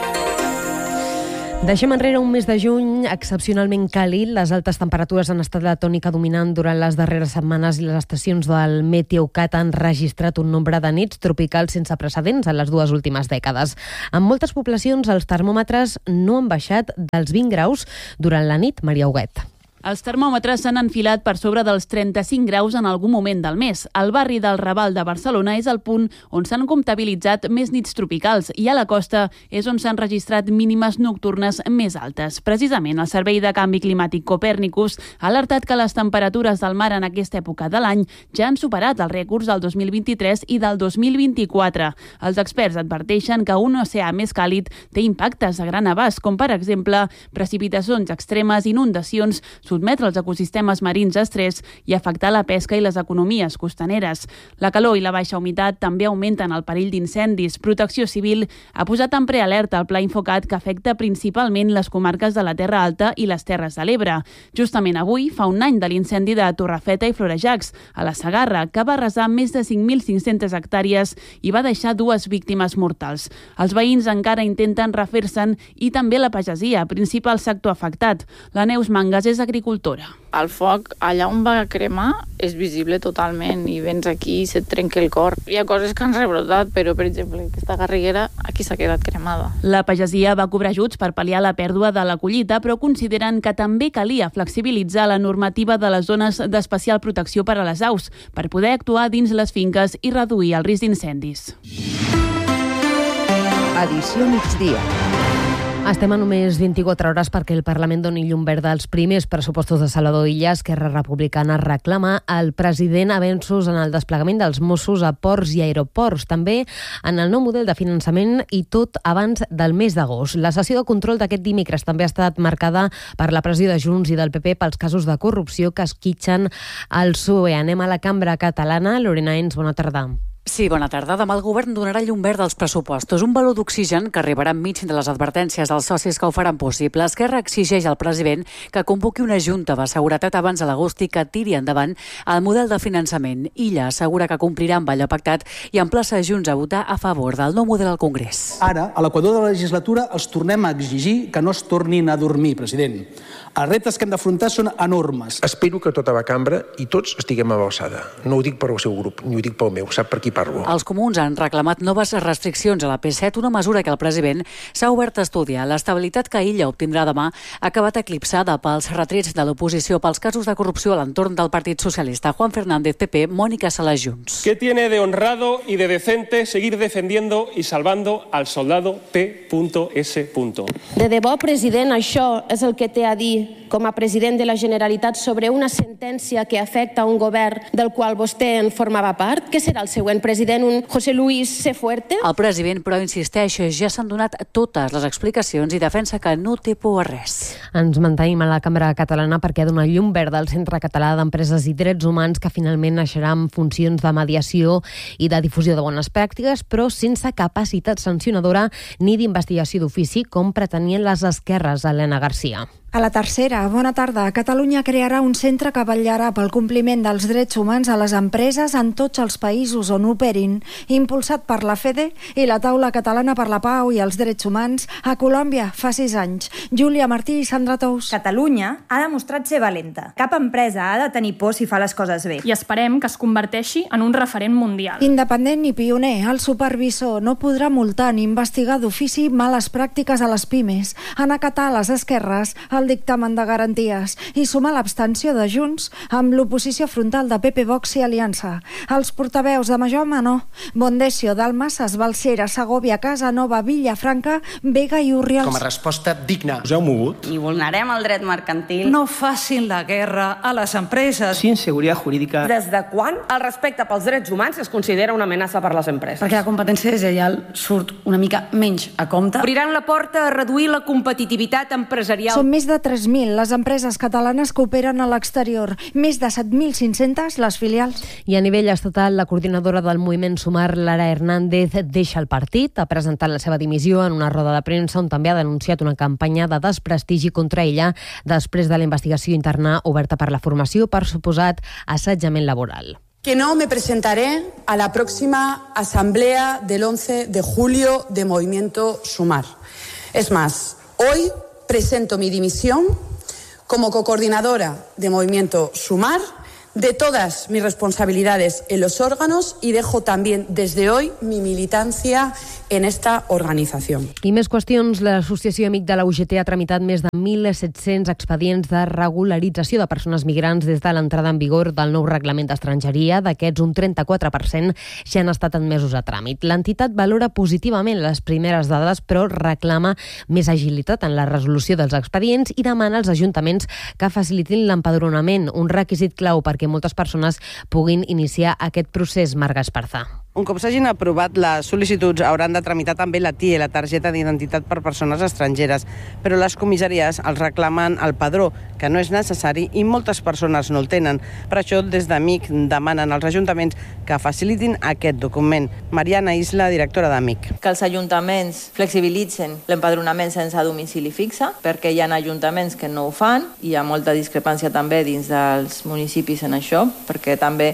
Deixem enrere un mes de juny excepcionalment càlid. Les altes temperatures han estat la tònica dominant durant les darreres setmanes i les estacions del Meteocat han registrat un nombre de nits tropicals sense precedents en les 2 últimes dècades. En moltes poblacions els termòmetres no han baixat dels 20 graus durant la nit. Maria Huguet. Els termòmetres s'han enfilat per sobre dels 35 graus en algun moment del mes. El barri del Raval de Barcelona és el punt on s'han comptabilitzat més nits tropicals i a la costa és on s'han registrat mínimes nocturnes més altes. Precisament, el Servei de Canvi Climàtic Copèrnicus ha alertat que les temperatures del mar en aquesta època de l'any ja han superat els rècords del 2023 i del 2024. Els experts adverteixen que un oceà més càlid té impactes a gran abast, com per exemple precipitacions extremes, inundacions, sotmetre els ecosistemes marins a estrès i afectar la pesca i les economies costaneres. La calor i la baixa humitat també augmenten el perill d'incendis. Protecció Civil ha posat en prealerta el Pla Infocat que afecta principalment les comarques de la Terra Alta i les Terres de l'Ebre. Justament avui fa un any de l'incendi de Torrefeta i Florejacs, a la Segarra, que va arrasar més de 5.500 hectàrees i va deixar 2 víctimes mortals. Els veïns encara intenten refer-se'n i també la pagesia, principal sector afectat. La Neus Mangas és agricultora. El foc, allà on va cremar, és visible totalment i vens aquí i se't trenca el cor. Hi ha coses que han rebrotat, però, per exemple, aquesta garriguera aquí s'ha quedat cremada. La pagesia va cobrar ajuts per pal·liar la pèrdua de la collita, però consideren que també calia flexibilitzar la normativa de les zones d'especial protecció per a les aus, per poder actuar dins les finques i reduir el risc d'incendis. Edició migdia. Estem a només 24 hores perquè el Parlament doni llum verda als primers pressupostos de Salvador Illa. Esquerra Republicana reclama al president avenços en el desplegament dels Mossos a ports i aeroports, també en el nou model de finançament i tot abans del mes d'agost. La sessió de control d'aquest dimecres també ha estat marcada per la pressió de Junts i del PP pels casos de corrupció que esquitxen al PSOE. Anem a la cambra catalana. Lorena Ens, bona tarda. Sí, bona tarda. Demà el govern donarà llum verd als pressupostos, un baló d'oxigen que arribarà enmig de les advertències dels socis que ho faran possible. Esquerra exigeix al president que convoqui una junta de seguretat abans de l'agost i que tiri endavant el model de finançament. Illa assegura que complirà amb allò pactat i emplaça Junts a votar a favor del nou model al Congrés. Ara, a l'equador de la legislatura, els tornem a exigir que no es tornin a dormir, president. Els reptes que hem d'afrontar són enormes. Espero que tota la cambra i tots estiguem a l'alçada. No ho dic per al seu grup, ni ho dic pel meu, sap per qui parlo. Els comuns han reclamat noves restriccions a la P7, una mesura que el president s'ha obert a estudiar. L'estabilitat que Illa obtindrà demà ha acabat eclipsada pels retrets de l'oposició pels casos de corrupció a l'entorn del Partit Socialista. Juan Fernández, PP, Mónica Salas, Junts. ¿Qué tiene de honrado y de decente seguir defendiendo y salvando al soldado P.S. De debò, president, això és el que té a dir com a president de la Generalitat sobre una sentència que afecta un govern del qual vostè en formava part? Què serà el següent president, un José Luis C. Fuerte? El president, però, insisteix, ja s'han donat totes les explicacions i defensa que no té por a res. Ens mantenim a la Cambra Catalana perquè dona llum verda al Centre Català d'Empreses i Drets Humans, que finalment naixerà amb funcions de mediació i de difusió de bones pràctiques, però sense capacitat sancionadora ni d'investigació d'ofici, com pretenien les esquerres, Helena Garcia. A la tercera, bona tarda. Catalunya crearà un centre que vetllarà pel compliment dels drets humans a les empreses en tots els països on operin, impulsat per la FEDE i la Taula Catalana per la Pau i els Drets Humans a Colòmbia fa 6 anys. Júlia Martí i Sandra Tous. Catalunya ha demostrat ser valenta. Cap empresa ha de tenir por si fa les coses bé. I esperem que es converteixi en un referent mundial. Independent i pioner, el supervisor no podrà multar ni investigar d'ofici males pràctiques a les pimes, en acatar les esquerres el dictamen de garanties i sumar l'abstenció de Junts amb l'oposició frontal de PP, Vox i Aliança. Els portaveus de Majoma no. Bondesio, Dalmases, Balsera, Segovia, Casanova, Villafranca, Vega i Urriols. Com a resposta digna. Us heu mogut? I vulnerem el dret mercantil. No facin la guerra a les empreses. Sin seguridad jurídica. Des de quan el respecte pels drets humans es considera una amenaça per les empreses? Perquè la competència deslleial surt una mica menys a compte. Obriran la porta a reduir la competitivitat empresarial. Són més de 3.000 les empreses catalanes que operen a l'exterior, més de 7.500 les filials. I a nivell estatal, la coordinadora del moviment Sumar, Lara Hernández, deixa el partit. Ha presentat la seva dimissió en una roda de premsa on també ha denunciat una campanya de desprestigi contra ella després de la investigació interna oberta per la formació per suposat assetjament laboral. Que no me presentaré a la próxima asamblea del 11 de julio de Movimiento Sumar. Es más, hoy presento mi dimisión como cocoordinadora de Movimiento Sumar de todas mis responsabilidades en los órganos y dejo también desde hoy mi militancia en esta organización. I més qüestions. L'Associació Amic de la UGT ha tramitat més de 1.700 expedients de regularització de persones migrants des de l'entrada en vigor del nou reglament d'estrangeria. D'aquests, un 34% ja han estat admesos a tràmit. L'entitat valora positivament les primeres dades, però reclama més agilitat en la resolució dels expedients i demana als ajuntaments que facilitin l'empadronament, un requisit clau perquè moltes persones puguin iniciar aquest procés. Marga Esparza. Un cop s'hagin aprovat les sol·licituds, hauran de tramitar també la TIE, la targeta d'identitat per persones estrangeres, però les comissaries els reclamen el padró, que no és necessari i moltes persones no el tenen. Per això, des d'Amic, demanen als ajuntaments que facilitin aquest document. Mariana Isla, directora d'Amic. Que els ajuntaments flexibilitzen l'empadronament sense domicili fixe, perquè hi ha ajuntaments que no ho fan, i hi ha molta discrepància també dins dels municipis en això, perquè també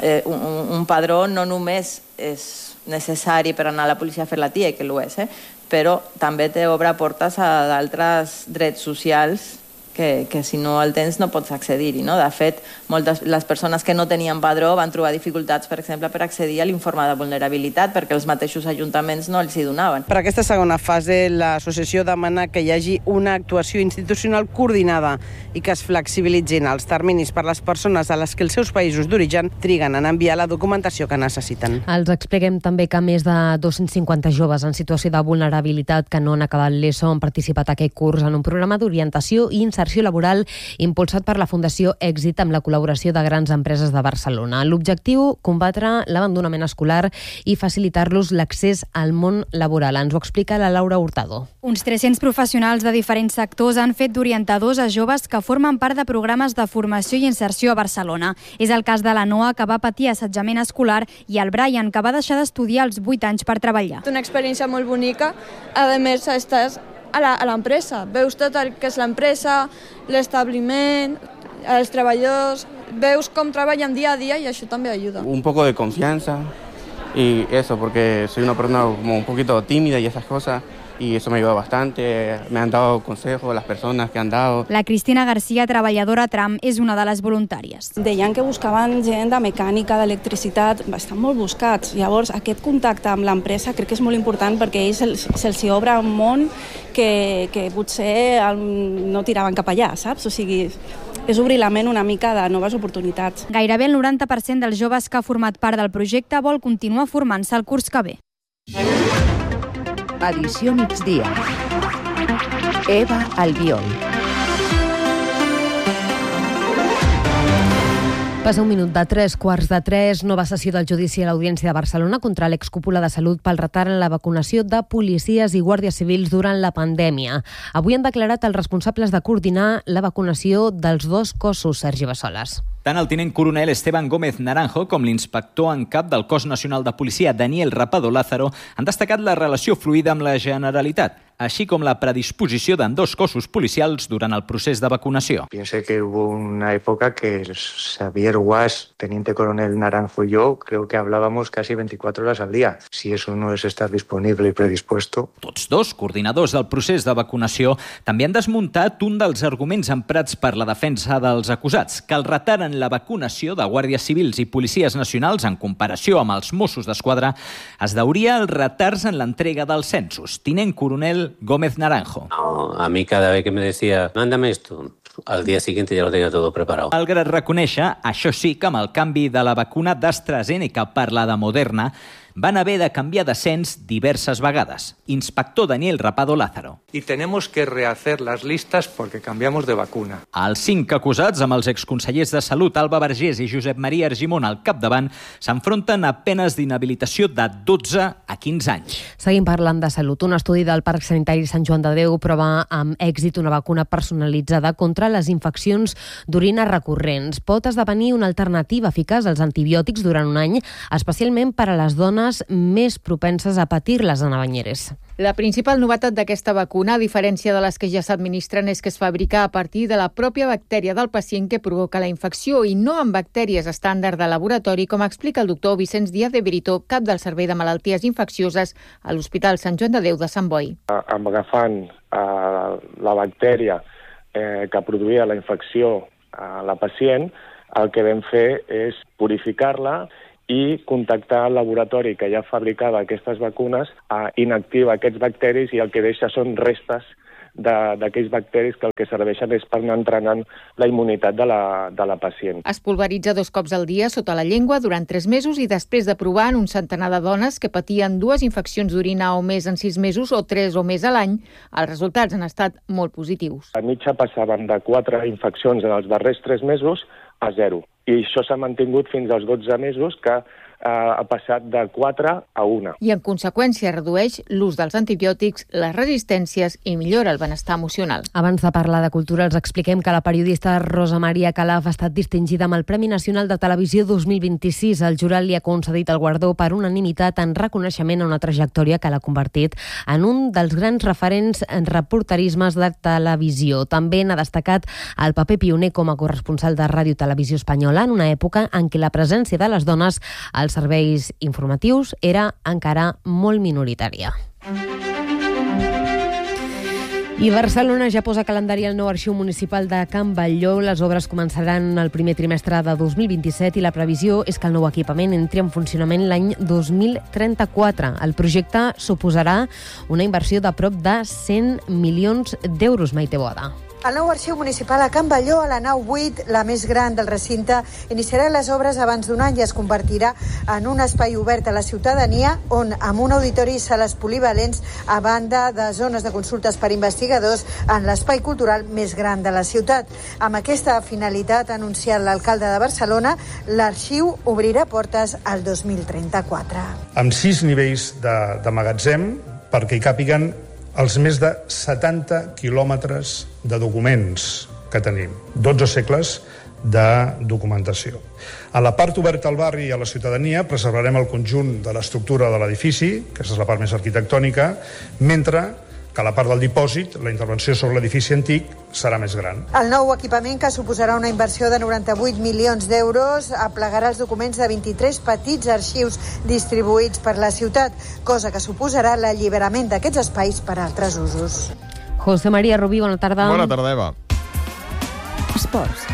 un padró no només és necessari per anar a la policia a fer la TIE, que ho és, però també t'obre portes a d'altres drets socials que si no el tens no pots accedir-hi, no? De fet, les persones que no tenien padró van trobar dificultats, per exemple, per accedir a l'informe de vulnerabilitat, perquè els mateixos ajuntaments no els hi donaven. Per aquesta segona fase, l'associació demana que hi hagi una actuació institucional coordinada i que es flexibilitzin els terminis per les persones a les que els seus països d'origen triguen en enviar la documentació que necessiten. Els expliquem també que més de 250 joves en situació de vulnerabilitat que no han acabat l'ESO han participat aquest curs en un programa d'orientació i inserció d'inserció laboral impulsat per la Fundació Èxit amb la col·laboració de grans empreses de Barcelona. L'objectiu, combatre l'abandonament escolar i facilitar-los l'accés al món laboral. Ens ho explica la Laura Hurtado. Uns 300 professionals de diferents sectors han fet d'orientadors a joves que formen part de programes de formació i inserció a Barcelona. És el cas de la Noa, que va patir assetjament escolar, i el Brian, que va deixar d'estudiar als 8 anys per treballar. Una experiència molt bonica. A més, estàs a l'empresa. Veus tot el que és l'empresa, l'establiment, els treballadors. Veus com treballen dia a dia i això també ajuda. Un poco de confianza y eso, porque soy una persona como un poquito tímida y esas cosas. Y eso me ayuda bastante, me han dado consejos las personas que han dado. La Cristina García, treballadora a Tram, és una de les voluntàries. Deien que buscaven gent de mecànica, d'electricitat, estan molt buscats. Llavors, aquest contacte amb l'empresa crec que és molt important perquè a ells se'ls obre un món que potser no tiraven cap allà, saps? O sigui, és obrir la ment una mica de noves oportunitats. Gairebé el 90% dels joves que ha format part del projecte vol continuar formant-se el curs que ve. Edició migdia. Eva Albiol. Passa un minut de 3:15, nova sessió del judici a l'Audiència de Barcelona contra l'excúpula de Salut pel retard en la vacunació de policies i guàrdies civils durant la pandèmia. Avui han declarat els responsables de coordinar la vacunació dels dos cossos, Sergi Bassoles. Tant el tinent coronel Esteban Gómez Naranjo com l'inspector en cap del Cos Nacional de Policia, Daniel Rapado Lázaro, han destacat la relació fluida amb la Generalitat, així com la predisposició d'ambdós cossos policials durant el procés de vacunació. Piense que hubo una época que Xavier Guas, teniente coronel Naranjo y yo, creo que hablábamos casi 24 horas al día. Si eso no es estar disponible y predispuesto. Tots dos, coordinadors del procés de vacunació, també han desmuntat un dels arguments emprats per la defensa dels acusats, que el retard en la vacunació de guàrdies civils i policies nacionals en comparació amb els Mossos d'Esquadra es deuria als retards en l'entrega dels censos. Tinent coronel Gómez Naranjo. No, a mí cada vez que me decía, mándame esto, al día siguiente ya lo tenía todo preparado. Malgrat reconèixer, això sí, que amb el canvi de la vacuna d'AstraZeneca per la de Moderna van haver de canviar de cens diverses vegades. Inspector Daniel Rapado Lázaro. Y tenemos que rehacer las listas porque cambiamos de vacuna. Els 5 acusats, amb els exconsellers de Salut Alba Vergés i Josep Maria Argimon al capdavant, s'enfronten a penes d'inhabilitació de 12 a 15 anys. Seguim parlant de salut. Un estudi del Parc Sanitari Sant Joan de Déu prova amb èxit una vacuna personalitzada contra les infeccions d'orina recurrents. Pot esdevenir una alternativa eficaç als antibiòtics durant un any, especialment per a les dones més propenses a patir-les en abanyeres. La principal novetat d'aquesta vacuna, a diferència de les que ja s'administren, és que es fabrica a partir de la pròpia bactèria del pacient que provoca la infecció i no amb bactèries estàndard de laboratori, com explica el doctor Vicenç Díaz de Brito, cap del Servei de Malalties Infeccioses a l'Hospital Sant Joan de Déu de Sant Boi. Agafant la bactèria que produïa la infecció a la pacient, el que vam fer és purificar-la i contactar el laboratori que ja fabricava aquestes vacunes, inactiva aquests bacteris i el que deixa són restes d'aquells bacteris que el que serveixen és per anar entrenant la immunitat de la pacient. Es pulveritza 2 cops al dia sota la llengua durant 3 mesos i després de provar en un centenar de dones que patien 2 infeccions d'orina o més en 6 mesos o 3 o més a l'any, els resultats han estat molt positius. A mitja passàvem de 4 infeccions en els darrers 3 mesos a 0. I això s'ha mantingut fins als 12 mesos, que ha passat de 4 a 1. I en conseqüència redueix l'ús dels antibiòtics, les resistències i millora el benestar emocional. Abans de parlar de cultura, els expliquem que la periodista Rosa Maria Calaf ha estat distingida amb el Premi Nacional de Televisió 2026. El jurat li ha concedit el guardó per unanimitat en reconeixement a una trajectòria que l'ha convertit en un dels grans referents en reporterismes de televisió. També n'ha destacat el paper pioner com a corresponsal de Ràdio Televisió Espanyola en una època en què la presència de les dones als serveis informatius era encara molt minoritària. I Barcelona ja posa calendari al nou arxiu municipal de Can Batlló. Les obres començaran el primer trimestre de 2027 i la previsió és que el nou equipament entri en funcionament l'any 2034. El projecte suposarà una inversió de prop de 100 milions d'euros, Maite Boada. El nou arxiu municipal a Can Balló, a la nau 8, la més gran del recinte, iniciarà les obres abans d'un any i es convertirà en un espai obert a la ciutadania on, amb un auditori i sales polivalents, a banda de zones de consultes per investigadors, en l'espai cultural més gran de la ciutat. Amb aquesta finalitat, ha anunciat l'alcalde de Barcelona, l'arxiu obrirà portes al 2034. Amb 6 nivells de magatzem perquè hi càpiguen els més de 70 quilòmetres de documents que tenim, 12 segles de documentació. A la part oberta al barri i a la ciutadania preservarem el conjunt de l'estructura de l'edifici, que és la part més arquitectònica, mentre que a la part del dipòsit, la intervenció sobre l'edifici antic serà més gran. El nou equipament, que suposarà una inversió de 98 milions d'euros, aplegarà els documents de 23 petits arxius distribuïts per la ciutat, cosa que suposarà l'alliberament d'aquests espais per a altres usos. José María Rubí, bona tarda. Bona tarda, Eva. Esports.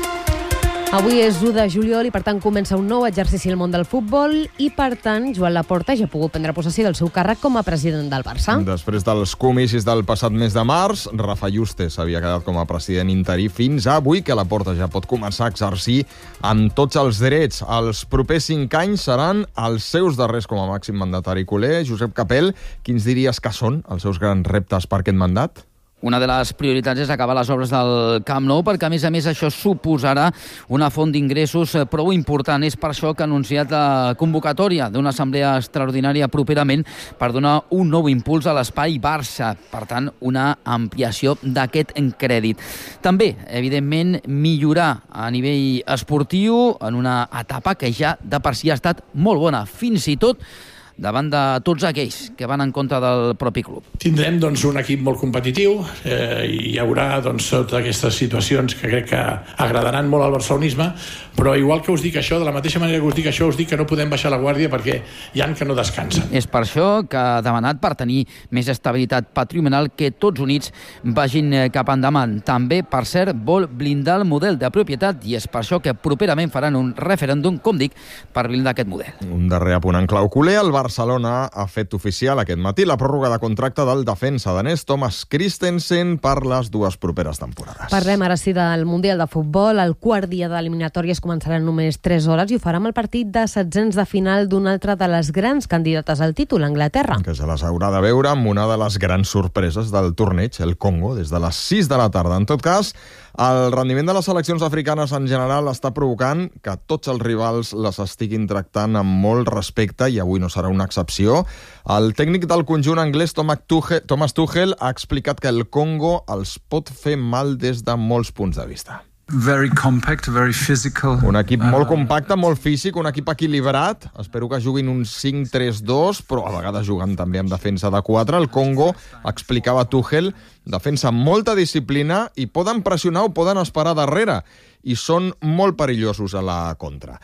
Avui és 1 de juliol i, per tant, comença un nou exercici al món del futbol i, per tant, Joan Laporta ja ha pogut prendre possessió del seu càrrec com a president del Barça. Després dels comicis del passat mes de març, Rafa Justes havia quedat com a president interí fins avui, que Laporta ja pot començar a exercir amb tots els drets. Els propers 5 anys seran els seus darrers com a màxim mandatari culer. Josep Capel, quins diries que són els seus grans reptes per aquest mandat? Una de les prioritats és acabar les obres del Camp Nou, perquè a més això suposarà una font d'ingressos prou important. És per això que ha anunciat la convocatòria d'una assemblea extraordinària properament per donar un nou impuls a l'espai Barça. Per tant, una ampliació d'aquest crèdit. També, evidentment, millorar a nivell esportiu en una etapa que ja de per si ha estat molt bona, fins i tot davant de tots aquells que van en contra del propi club. Tindrem un equip molt competitiu i hi haurà totes aquestes situacions que crec que agradaran molt al barcelonisme, però igual que us dic això, de la mateixa manera que us dic això, us dic que no podem baixar la guàrdia perquè hi ha que no descansen. És per això que ha demanat, per tenir més estabilitat patrimonial, que tots units vagin cap endavant. També, per cert, vol blindar el model de propietat i és per això que properament faran un referèndum, com dic, per blindar aquest model. Un darrer apunt en clau culer, el Barcelona ha fet oficial aquest matí la pròrroga de contracte del defensa danès Thomas Christensen per les 2 properes temporades. Parlem ara sí del Mundial de Futbol. El quart dia d'eliminatòries començarà en només 3 hores i ho farà amb el partit de setzents de final d'una altra de les grans candidates al títol, Anglaterra. Que se les haurà de veure amb una de les grans sorpreses del torneig, el Congo, des de les 6 de la tarda. En tot cas, el rendiment de les seleccions africanes en general està provocant que tots els rivals les estiguin tractant amb molt respecte i avui no serà una excepció. El tècnic del conjunt anglès, Thomas Tuchel, ha explicat que el Congo els pot fer mal des de molts punts de vista. Very compact, very physical. Un equip molt compacte, molt físic, un equip equilibrat. Espero que juguin un 5-3-2, però a vegades jugant també amb defensa de 4. El Congo, explicava Tuchel, defensa amb molta disciplina i poden pressionar o poden esperar darrere i són molt perillosos a la contra.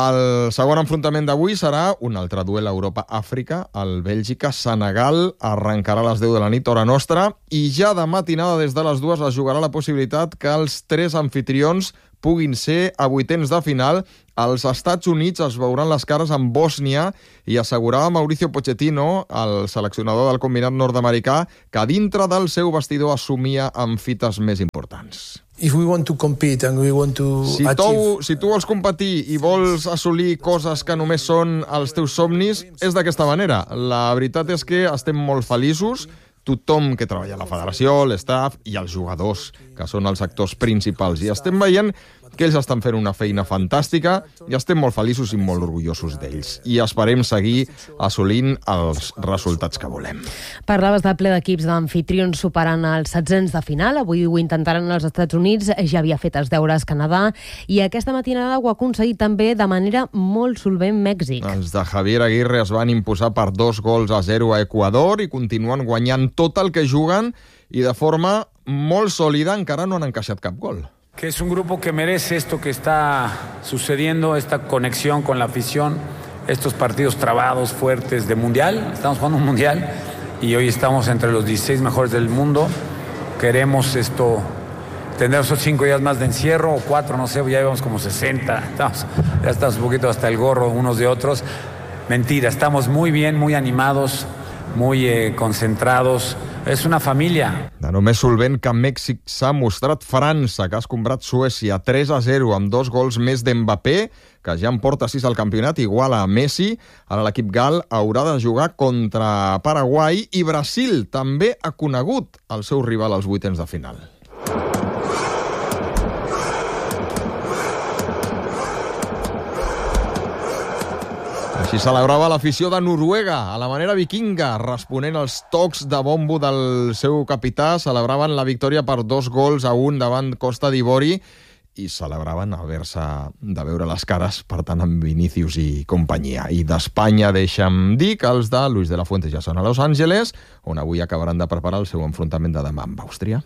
El segon enfrontament d'avui serà un altre duel a Europa-Àfrica. El Bèlgica-Senegal arrencarà a les 10 de la nit, hora nostra, i ja de matinada des de les 2 es jugarà la possibilitat que els 3 anfitrions puguin ser a vuitens de final. Els Estats Units es veuran les cares amb Bòsnia i assegurava Mauricio Pochettino, el seleccionador del combinat nord-americà, que dintre del seu vestidor assumia amb fites més importants. If we want to compete and we want to Si tu vols competir i vols assolir coses que només són els teus somnis, és d'aquesta manera. La veritat és que estem molt feliços, tothom que treballa a la federació, l'estaf i els jugadors, que són els actors principals. I estem veient que ells estan fent una feina fantàstica i estem molt feliços i molt orgullosos d'ells. I esperem seguir assolint els resultats que volem. Parlaves de ple d'equips d'anfitrions superant els setzents de final. Avui ho intentaran els Estats Units, ja havia fet els deures Canadà i aquesta matinada ho ha aconseguit també de manera molt solvent Mèxic. Els de Javier Aguirre es van imposar per 2-0 a Equador i continuen guanyant tot el que juguen i de forma molt sòlida encara no han encaixat cap gol. Que es un grupo que merece esto que está sucediendo, esta conexión con la afición, estos partidos trabados, fuertes de mundial. Estamos jugando un mundial y hoy estamos entre los 16 mejores del mundo. Queremos tener esos 5 días más de encierro, o 4, no sé, ya llevamos como 60. Ya estamos un poquito hasta el gorro unos de otros. Mentira, estamos muy bien, muy animados, muy concentrados, es una familia. De només solvent que Mèxic s'ha mostrat França, que ha escombrat Suècia 3-0 amb 2 gols més d'Mbappé, que ja en porta 6 al campionat, igual a Messi. Ara l'equip gal haurà de jugar contra Paraguai i Brasil també ha conegut el seu rival als vuitens de final. Així celebrava l'afició de Noruega, a la manera vikinga, responent als tocs de bombo del seu capità. Celebraven la victòria per 2-1 davant Costa d'Ivori i celebraven haver-se de veure les cares, per tant, amb Vinícius i companyia. I d'Espanya deixa'm dir que els de Luis de la Fuente ja són a Los Angeles, on avui acabaran de preparar el seu enfrontament de demà amb Àustria.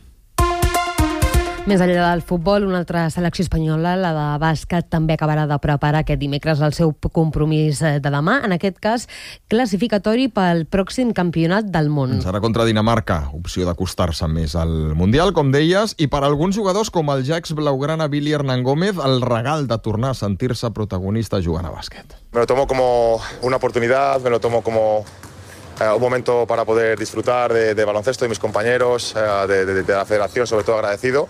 Més enllà del futbol, una altra selecció espanyola, la de bàsquet, també acabarà de preparar aquest dimecres el seu compromís de demà, en aquest cas classificatori pel pròxim campionat del món. Serà contra Dinamarca, opció d'acostar-se més al Mundial, com deies, i per a alguns jugadors com el ja ex-blaugrana Billy Hernán Gómez, el regal de tornar a sentir-se protagonista jugant a bàsquet. Me lo tomo como una oportunidad, me lo tomo como un momento para poder disfrutar de baloncesto, de mis compañeros, de la federación, sobre todo agradecido.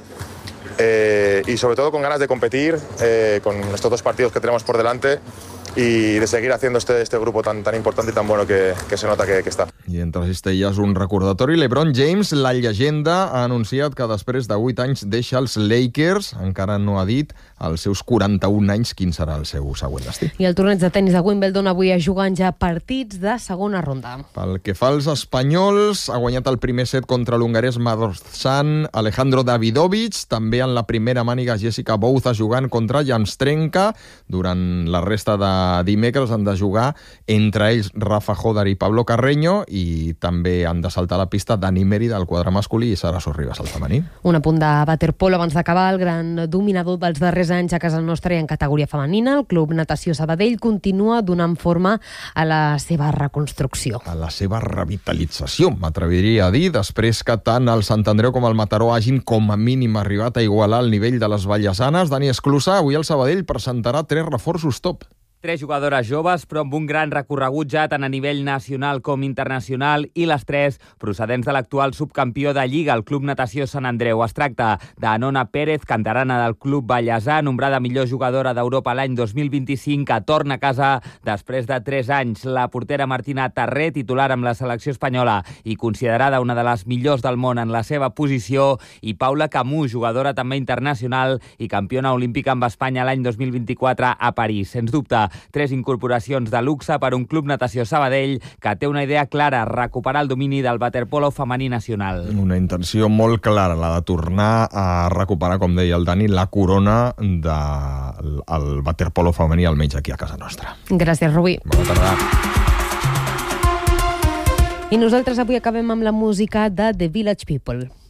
Y sobre todo con ganas de competir con estos 2 partidos que tenemos por delante y de seguir haciendo este grupo tan importante y tan bueno que se nota que està. I entre cistelles un recordatori. LeBron James, la llegenda, ha anunciat que després de 8 anys deixa els Lakers. Encara no ha dit als seus 41 anys quin serà el seu següent destí. I el torneig de tenis de Wimbledon avui es juguen ja partits de segona ronda. Pel que fa als espanyols, ha guanyat el primer set contra l'hongarès Madorzan Alejandro Davidovich. També en la primera màniga Jessica Bouza jugant contra Janstrenka. Durant la resta de dimecres han de jugar entre ells Rafa Jódar i Pablo Carreño, i també han de saltar a la pista Dani Mérida al quadre masculí i Sara Sorribas al femení. Un apunt de waterpolo abans d'acabar. El gran dominador dels darrers anys a casa nostra i en categoria femenina, el Club Natació Sabadell, continua donant forma a la seva reconstrucció. A la seva revitalització, m'atreviria a dir, després que tant el Sant Andreu com el Mataró hagin com a mínim arribat a igualar el nivell de les vallesanes. Dani Esclusa, avui el Sabadell presentarà 3 reforços top. 3 jugadores joves, però amb un gran recorregut ja tant a nivell nacional com internacional, i les 3 procedents de l'actual subcampió de Lliga, el Club Natació Sant Andreu. Es tracta d'Anona Pérez, canterana del Club Vallèsà, nombrada millor jugadora d'Europa l'any 2025, que torna a casa després de 3 anys. La portera Martina Tarré, titular amb la selecció espanyola i considerada una de les millors del món en la seva posició, i Paula Camus, jugadora també internacional i campiona olímpica amb Espanya l'any 2024 a París. Sens dubte, 3 incorporacions de luxe per un Club Natació Sabadell que té una idea clara: recuperar el domini del waterpolo femení nacional. Una intenció molt clara, la de tornar a recuperar, com deia el Dani, la corona del waterpolo femení, almenys aquí a casa nostra. Gràcies, Rubí. Bona tarda. I nosaltres avui acabem amb la música de The Village People.